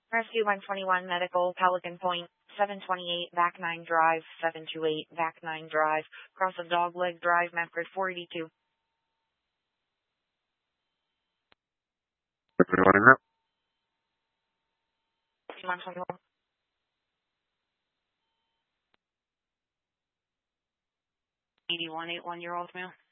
Rescue 121 Medical, Pelican Point, 728 Back 9 Drive, 728 Back 9 Drive, cross of Dogleg Drive, Medford 482. 121. 8181-year-old male.